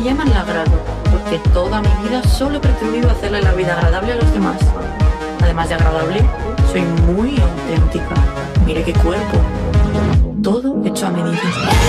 llaman la agrado, porque toda mi vida solo he pretendido hacerle la vida agradable a los demás. Además de agradable, soy muy auténtica. Mire qué cuerpo. Todo hecho a medida.